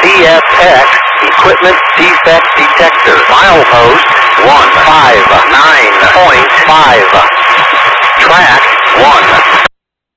TFX Equipment Defect Detector. Milepost 159.5. Track 1.